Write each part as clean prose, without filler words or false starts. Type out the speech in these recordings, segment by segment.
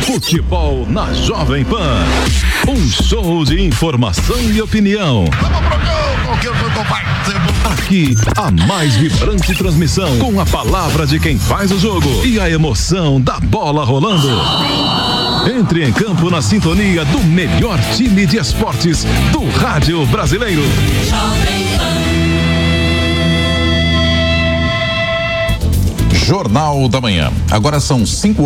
Futebol na Jovem Pan. Um show de informação e opinião. Aqui, a mais vibrante transmissão, com a palavra de quem faz o jogo e a emoção da bola rolando. Entre em campo na sintonia do melhor time de esportes do rádio brasileiro. Jornal da Manhã. Agora são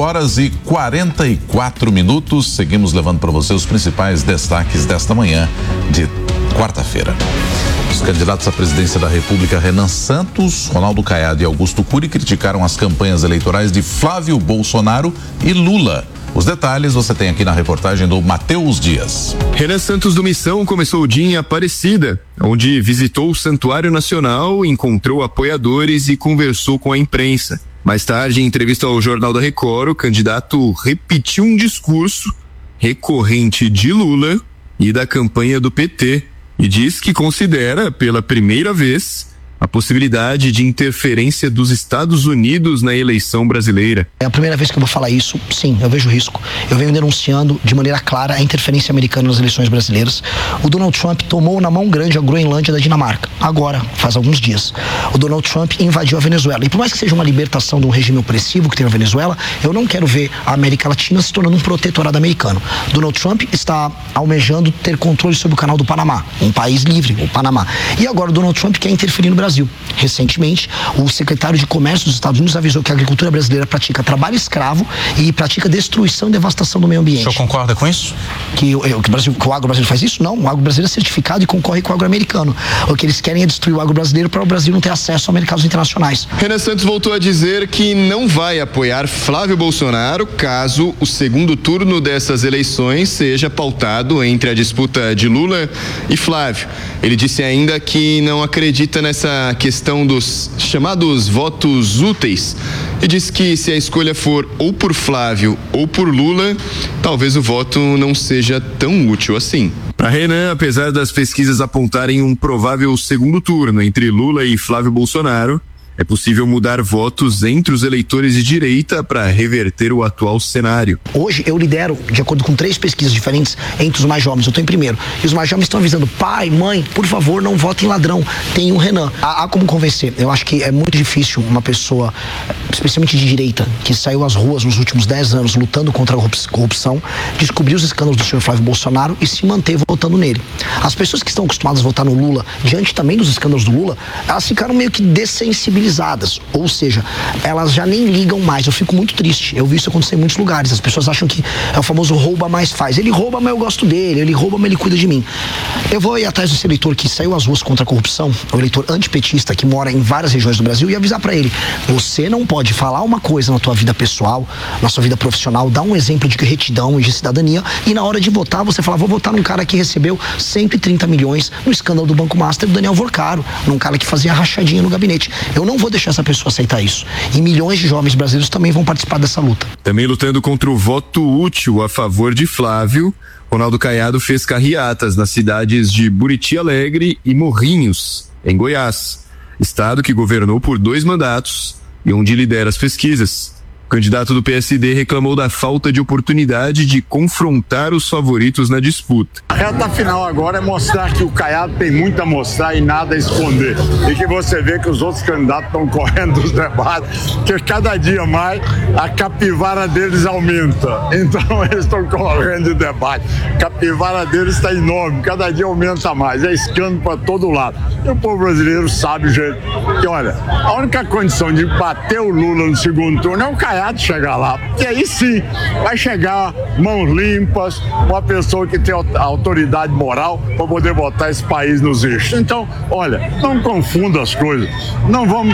5h44. Seguimos levando para você os principais destaques desta manhã de quarta-feira. Os candidatos à presidência da República, Renan Santos, Ronaldo Caiado e Augusto Cury, criticaram as campanhas eleitorais de Flávio Bolsonaro e Lula. Os detalhes você tem aqui na reportagem do Matheus Dias. Renan Santos do Missão começou o dia em Aparecida, onde visitou o Santuário Nacional, encontrou apoiadores e conversou com a imprensa. Mais tarde, em entrevista ao Jornal da Record, o candidato repetiu um discurso recorrente de Lula e da campanha do PT e diz que considera, pela primeira vez, a possibilidade de interferência dos Estados Unidos na eleição brasileira. É a primeira vez que eu vou falar isso, sim, eu vejo risco. Eu venho denunciando de maneira clara a interferência americana nas eleições brasileiras. O Donald Trump tomou na mão grande a Groenlândia da Dinamarca, agora, faz alguns dias. O Donald Trump invadiu a Venezuela. E por mais que seja uma libertação de um regime opressivo que tem na Venezuela, eu não quero ver a América Latina se tornando um protetorado americano. Donald Trump está almejando ter controle sobre o canal do Panamá, um país livre, o Panamá. E agora o Donald Trump quer interferir no Brasil. Recentemente, o secretário de Comércio dos Estados Unidos avisou que a agricultura brasileira pratica trabalho escravo e pratica destruição e devastação do meio ambiente. O senhor concorda com isso? Que o agro brasileiro faz isso? Não, o agro brasileiro é certificado e concorre com o agro americano. O que eles querem é destruir o agro brasileiro para o Brasil não ter acesso a mercados internacionais. Renan Santos voltou a dizer que não vai apoiar Flávio Bolsonaro caso o segundo turno dessas eleições seja pautado entre a disputa de Lula e Flávio. Ele disse ainda que não acredita nessa questão dos chamados votos úteis e diz que se a escolha for ou por Flávio ou por Lula, talvez o voto não seja tão útil assim. Para Renan, apesar das pesquisas apontarem um provável segundo turno entre Lula e Flávio Bolsonaro, é possível mudar votos entre os eleitores de direita para reverter o atual cenário. Hoje eu lidero, de acordo com 3 pesquisas diferentes, entre os mais jovens. Eu estou em primeiro. E os mais jovens estão avisando: pai, mãe, por favor, não votem ladrão. Tem um Renan. Há como convencer. Eu acho que é muito difícil uma pessoa, especialmente de direita, que saiu às ruas nos últimos 10 anos lutando contra a corrupção, descobrir os escândalos do senhor Flávio Bolsonaro e se manter votando nele. As pessoas que estão acostumadas a votar no Lula, diante também dos escândalos do Lula, elas ficaram meio que dessensibilizadas. Ou seja, elas já nem ligam mais. Eu fico muito triste. Eu vi isso acontecer em muitos lugares. As pessoas acham que é o famoso rouba, mais faz. Ele rouba, mas eu gosto dele. Ele rouba, mas ele cuida de mim. Eu vou ir atrás desse eleitor que saiu às ruas contra a corrupção, o eleitor antipetista que mora em várias regiões do Brasil, e avisar pra ele: você não pode falar uma coisa na tua vida pessoal, na sua vida profissional, dar um exemplo de retidão e de cidadania, e na hora de votar você falar: vou votar num cara que recebeu 130 milhões no escândalo do Banco Master do Daniel Vorcaro, num cara que fazia rachadinha no gabinete. Eu não vou deixar essa pessoa aceitar isso. E milhões de jovens brasileiros também vão participar dessa luta. Também lutando contra o voto útil a favor de Flávio, Ronaldo Caiado fez carreatas nas cidades de Buriti Alegre e Morrinhos, em Goiás, estado que governou por 2 mandatos e onde lidera as pesquisas. O candidato do PSD reclamou da falta de oportunidade de confrontar os favoritos na disputa. A reta final agora é mostrar que o Caiado tem muito a mostrar e nada a esconder. E que você vê que os outros candidatos estão correndo dos debates, que cada dia mais a capivara deles aumenta. Então eles estão correndo de debate. A capivara deles está enorme, cada dia aumenta mais. É escândalo para todo lado. E o povo brasileiro sabe, gente, que olha, a única condição de bater o Lula no segundo turno é o Caiado chegar lá, porque aí sim vai chegar mãos limpas, uma pessoa que tem autoridade moral para poder botar esse país nos eixos. Então, olha, não confunda as coisas, não vamos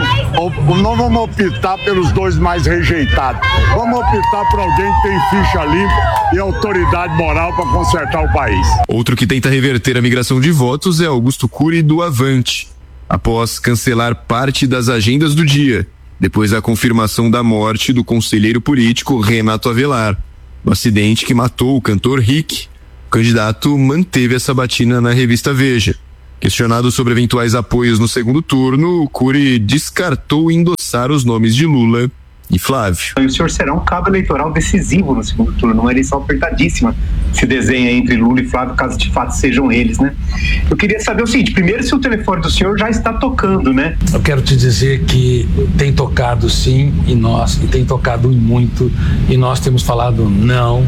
optar pelos 2 mais rejeitados, vamos optar por alguém que tem ficha limpa e autoridade moral para consertar o país. Outro que tenta reverter a migração de votos é Augusto Cury do Avante, após cancelar parte das agendas do dia, depois da confirmação da morte do conselheiro político Renato Avelar, no acidente que matou o cantor Rick. O candidato manteve essa batina na revista Veja. Questionado sobre eventuais apoios no segundo turno, o Cury descartou endossar os nomes de Lula e Flávio. O senhor será um cabo eleitoral decisivo no segundo turno, uma eleição apertadíssima se desenha entre Lula e Flávio, caso de fato sejam eles, né? Eu queria saber o seguinte, primeiro, se o telefone do senhor já está tocando, né? Eu quero te dizer que tem tocado sim, e tem tocado muito, e nós temos falado não,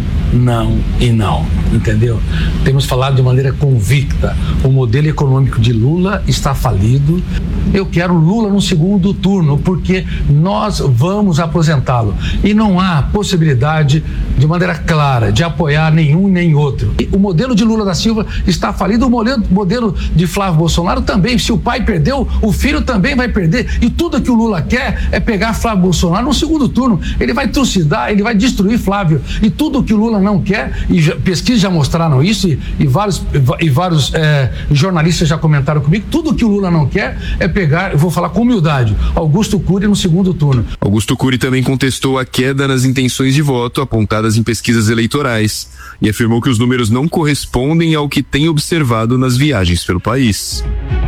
entendeu? Temos falado de maneira convicta, o modelo econômico de Lula está falido. Eu quero Lula no segundo turno, porque nós vamos aposentá-lo. E não há possibilidade, de maneira clara, de apoiar nenhum nem outro. E o modelo de Lula da Silva está falido, o modelo de Flávio Bolsonaro também. Se o pai perdeu, o filho também vai perder. E tudo que o Lula quer é pegar Flávio Bolsonaro no segundo turno. Ele vai trucidar, ele vai destruir Flávio. E tudo que o Lula não quer, e pesquisas já mostraram isso, e vários jornalistas já comentaram comigo, tudo que o Lula não quer é pegar, eu vou falar com humildade, Augusto Cury no segundo turno. Augusto Cury também contestou a queda nas intenções de voto apontadas em pesquisas eleitorais e afirmou que os números não correspondem ao que tem observado nas viagens pelo país.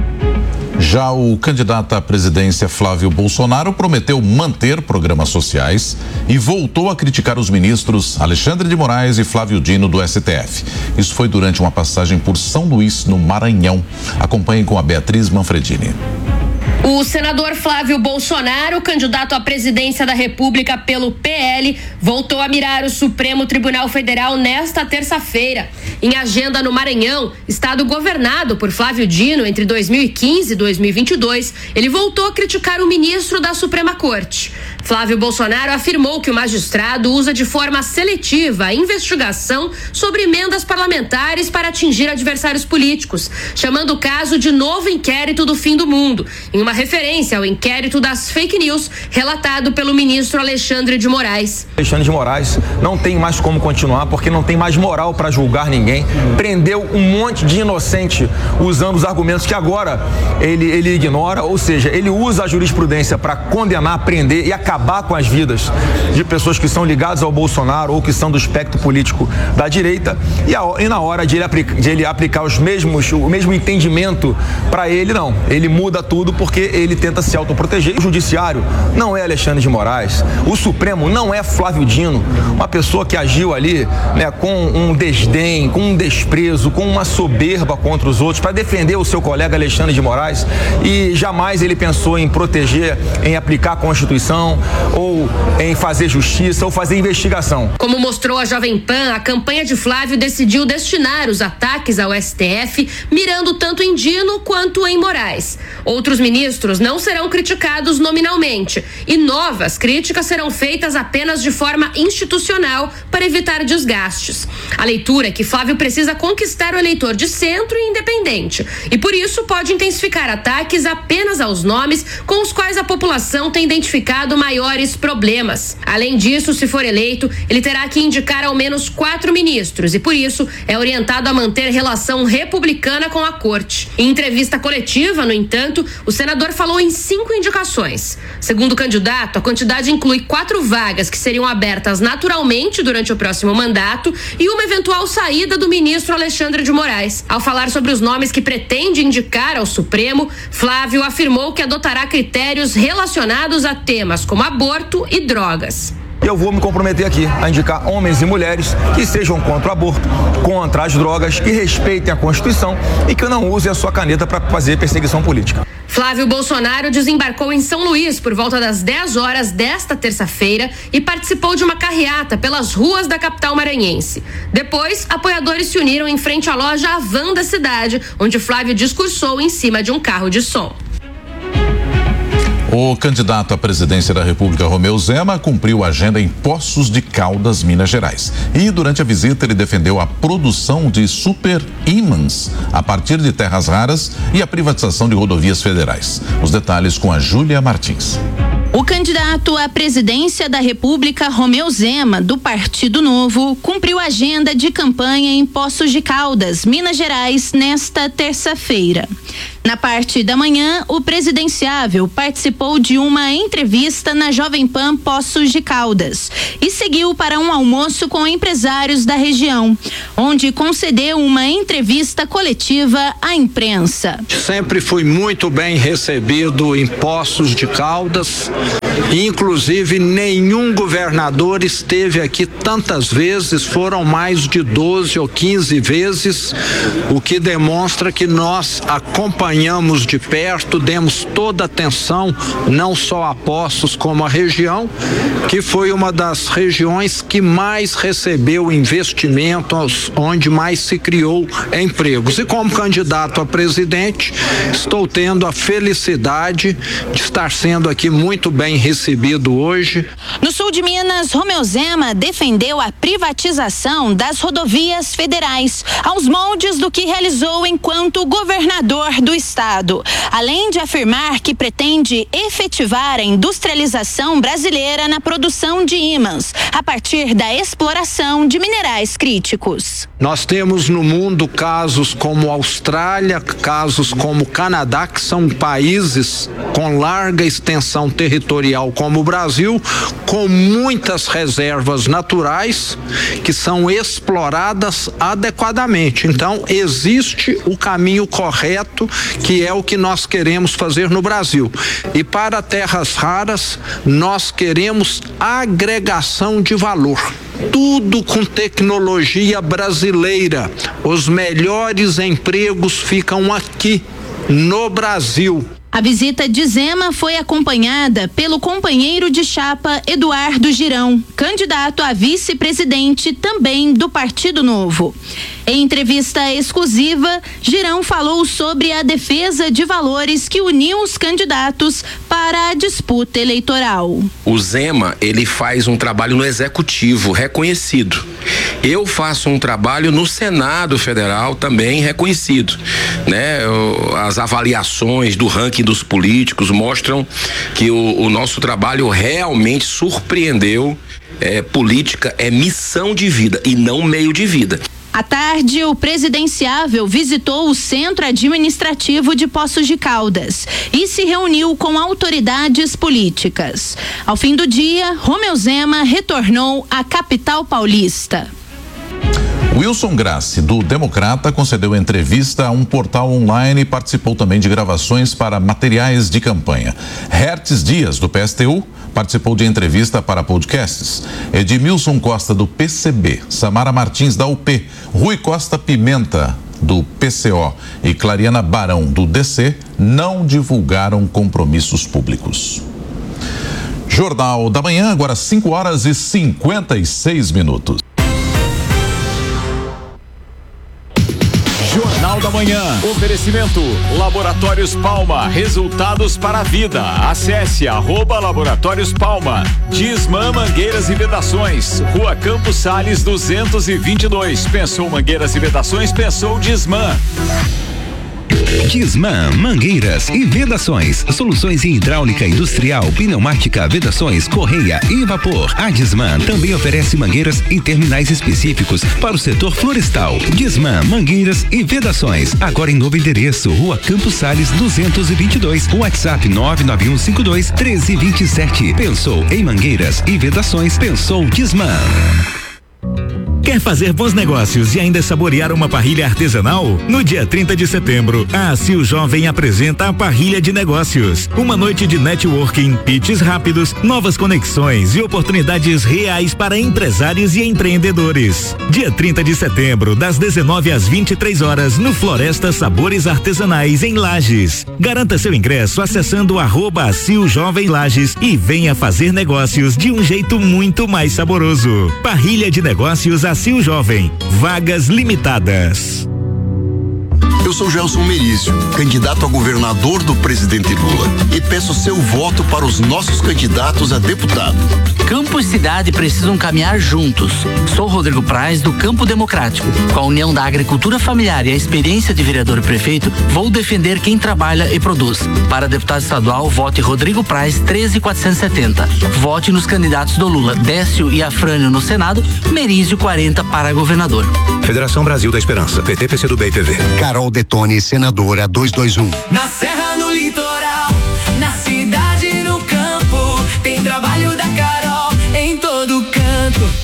Já o candidato à presidência Flávio Bolsonaro prometeu manter programas sociais e voltou a criticar os ministros Alexandre de Moraes e Flávio Dino do STF. Isso foi durante uma passagem por São Luís, no Maranhão. Acompanhem com a Beatriz Manfredini. O senador Flávio Bolsonaro, candidato à presidência da República pelo PL, voltou a mirar o Supremo Tribunal Federal nesta terça-feira. Em agenda no Maranhão, estado governado por Flávio Dino entre 2015 e 2022, ele voltou a criticar o ministro da Suprema Corte. Flávio Bolsonaro afirmou que o magistrado usa de forma seletiva a investigação sobre emendas parlamentares para atingir adversários políticos, chamando o caso de novo inquérito do fim do mundo, em uma referência ao inquérito das fake news relatado pelo ministro Alexandre de Moraes. Alexandre de Moraes não tem mais como continuar porque não tem mais moral para julgar ninguém. Prendeu um monte de inocente usando os argumentos que agora ele ignora, ou seja, ele usa a jurisprudência para condenar, prender e acabar com as vidas de pessoas que são ligadas ao Bolsonaro ou que são do espectro político da direita, e na hora de ele aplicar o mesmo entendimento para ele, não. Ele muda tudo porque ele tenta se autoproteger. O judiciário não é Alexandre de Moraes, o Supremo não é Flávio Dino, uma pessoa que agiu ali, né, com um desdém, com um desprezo, com uma soberba contra os outros para defender o seu colega Alexandre de Moraes, e jamais ele pensou em proteger, em aplicar a Constituição ou em fazer justiça ou fazer investigação. Como mostrou a Jovem Pan, a campanha de Flávio decidiu destinar os ataques ao STF mirando tanto em Dino quanto em Moraes. Outros ministros não serão criticados nominalmente e novas críticas serão feitas apenas de forma institucional para evitar desgastes. A leitura é que Flávio precisa conquistar o eleitor de centro e independente e por isso pode intensificar ataques apenas aos nomes com os quais a população tem identificado maiores problemas. Além disso, se for eleito, ele terá que indicar ao menos 4 ministros e por isso é orientado a manter relação republicana com a corte. Em entrevista coletiva, no entanto, o senador falou em 5 indicações. Segundo o candidato, a quantidade inclui 4 vagas que seriam abertas naturalmente durante o próximo mandato e uma eventual saída do ministro Alexandre de Moraes. Ao falar sobre os nomes que pretende indicar ao Supremo, Flávio afirmou que adotará critérios relacionados a temas como aborto e drogas. Eu vou me comprometer aqui a indicar homens e mulheres que sejam contra o aborto, contra as drogas, que respeitem a Constituição e que não usem a sua caneta para fazer perseguição política. Flávio Bolsonaro desembarcou em São Luís por volta das 10 horas desta terça-feira e participou de uma carreata pelas ruas da capital maranhense. Depois, apoiadores se uniram em frente à loja Havan da cidade, onde Flávio discursou em cima de um carro de som. O candidato à presidência da República, Romeu Zema, cumpriu a agenda em Poços de Caldas, Minas Gerais. E durante a visita ele defendeu a produção de super ímãs a partir de terras raras e a privatização de rodovias federais. Os detalhes com a Júlia Martins. O candidato à presidência da República, Romeu Zema, do Partido Novo, cumpriu a agenda de campanha em Poços de Caldas, Minas Gerais, nesta terça-feira. Na parte da manhã, o presidenciável participou de uma entrevista na Jovem Pan Poços de Caldas e seguiu para um almoço com empresários da região, onde concedeu uma entrevista coletiva à imprensa. Sempre fui muito bem recebido em Poços de Caldas. Inclusive, nenhum governador esteve aqui tantas vezes, foram mais de 12 ou 15 vezes, o que demonstra que nós acompanhamos de perto, demos toda a atenção, não só a Poços como a região, que foi uma das regiões que mais recebeu investimentos, onde mais se criou empregos. E como candidato a presidente, estou tendo a felicidade de estar sendo aqui muito bem recebido hoje. No sul de Minas, Romeu Zema defendeu a privatização das rodovias federais, aos moldes do que realizou enquanto governador do estado, além de afirmar que pretende efetivar a industrialização brasileira na produção de ímãs, a partir da exploração de minerais críticos. Nós temos no mundo casos como Austrália, casos como Canadá, que são países com larga extensão territorial como o Brasil, com muitas reservas naturais que são exploradas adequadamente. Então, existe o caminho correto, que é o que nós queremos fazer no Brasil. E para terras raras, nós queremos agregação de valor. Tudo com tecnologia brasileira. Os melhores empregos ficam aqui, no Brasil. A visita de Zema foi acompanhada pelo companheiro de chapa Eduardo Girão, candidato a vice-presidente também do Partido Novo. Em entrevista exclusiva, Girão falou sobre a defesa de valores que uniu os candidatos para a disputa eleitoral. O Zema, ele faz um trabalho no executivo reconhecido. Eu faço um trabalho no Senado Federal também reconhecido, né? As avaliações do ranking dos políticos mostram que o nosso trabalho realmente surpreendeu. Política é missão de vida e não meio de vida. À tarde, o presidenciável visitou o Centro Administrativo de Poços de Caldas e se reuniu com autoridades políticas. Ao fim do dia, Romeu Zema retornou à capital paulista. Wilson Grassi, do Democrata, concedeu entrevista a um portal online e participou também de gravações para materiais de campanha. Hertz Dias, do PSTU, participou de entrevista para podcasts. Edmilson Costa, do PCB, Samara Martins, da UP, Rui Costa Pimenta, do PCO e Clariana Barão, do DC, não divulgaram compromissos públicos. Jornal da Manhã, agora 5h56. Jornal da Manhã. Oferecimento Laboratórios Palma. Resultados para a vida. Acesse @Laboratórios Palma. Disman Mangueiras e Vedações. Rua Campos Sales 222. Pensou mangueiras e vedações? Pensou Disman. Disman Mangueiras e Vedações. Soluções em hidráulica industrial, pneumática, vedações, correia e vapor. A Disman também oferece mangueiras e terminais específicos para o setor florestal. Disman Mangueiras e Vedações. Agora em novo endereço, Rua Campos Sales 222. WhatsApp 99152-1327. Pensou em mangueiras e vedações? Pensou Disman. Quer fazer bons negócios e ainda saborear uma parrilha artesanal? No dia 30 de setembro, a ACIL Jovem apresenta a Parrilha de Negócios. Uma noite de networking, pitches rápidos, novas conexões e oportunidades reais para empresários e empreendedores. Dia 30 de setembro, das 19 às 23 horas, no Floresta Sabores Artesanais, em Lages. Garanta seu ingresso acessando @ACIL Jovem Lages e venha fazer negócios de um jeito muito mais saboroso. Parrilha de Negócios ACIL Jovem. Vagas limitadas. Eu sou Gelson Merizio, candidato a governador do presidente Lula, e peço seu voto para os nossos candidatos a deputado. Campo e cidade precisam caminhar juntos. Sou Rodrigo Praz, do Campo Democrático. Com a união da agricultura familiar e a experiência de vereador e prefeito, vou defender quem trabalha e produz. Para deputado estadual, vote Rodrigo Praz 13470. Vote nos candidatos do Lula, Décio e Afrânio no Senado, Merizio 40 para governador. Federação Brasil da Esperança, PT, PCdoB e PV. Carol Detone, senadora 221. Na serra, no litoral, na cidade, no campo, tem trabalho da Carol em todo canto. Como deputada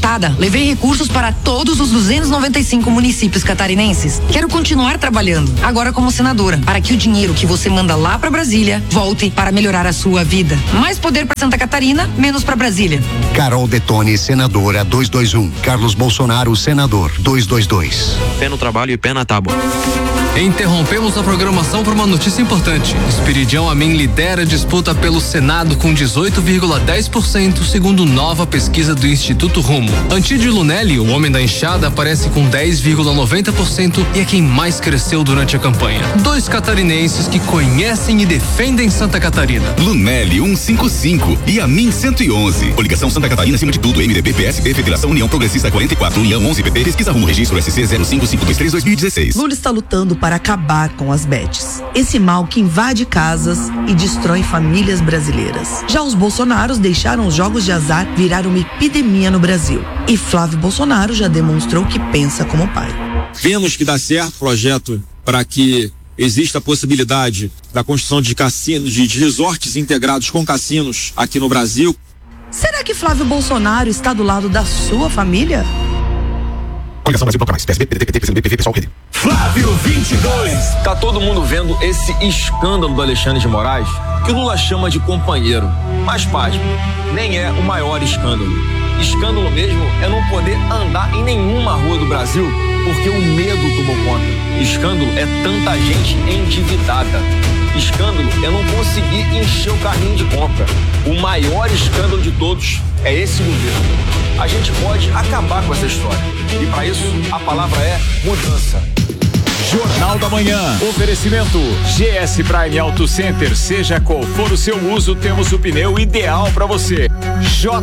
deputada, levei recursos para todos os 295 municípios catarinenses. Quero continuar trabalhando, agora como senadora, para que o dinheiro que você manda lá para Brasília volte para melhorar a sua vida. Mais poder para Santa Catarina, menos para Brasília. Carol Detoni, senadora 221. Carlos Bolsonaro, senador 222. Pé no trabalho e pé na tábua. Interrompemos a programação para uma notícia importante. Esperidião Amin lidera a disputa pelo Senado com 18,10%, segundo nova pesquisa do Instituto Rumo. Antídio Lunelli, o homem da enxada, aparece com 10,90% e é quem mais cresceu durante a campanha. 2 catarinenses que conhecem e defendem Santa Catarina. Lunelli 155 e Amin 111. Coligação Santa Catarina acima de tudo. MDB, PSB, Federação União Progressista 44, União 11 PP, pesquisa Rumo, registro SC 055223-2016. Lula está lutando para acabar com as bets. Esse mal que invade casas e destrói famílias brasileiras. Já os Bolsonaros deixaram os jogos de azar virar uma epidemia no Brasil. E Flávio Bolsonaro já demonstrou que pensa como pai. Vemos que dá certo o projeto para que exista a possibilidade da construção de cassinos, de resorts integrados com cassinos aqui no Brasil. Será que Flávio Bolsonaro está do lado da sua família? Coligação Brasil Toca Mais. PSB, PDT, PT, PCdoB, PV, Pessoal, Rede. Flávio 22. Tá todo mundo vendo esse escândalo do Alexandre de Moraes, que o Lula chama de companheiro. Mas, pasme, nem é o maior escândalo. Escândalo mesmo é não poder andar em nenhuma rua do Brasil porque o medo tomou conta. Escândalo é tanta gente endividada. Escândalo é não conseguir encher o carrinho de compra. O maior escândalo de todos é esse governo. A gente pode acabar com essa história. E para isso, a palavra é mudança. Jornal da Manhã. Oferecimento GS Prime Auto Center. Seja qual for o seu uso, temos o pneu ideal para você.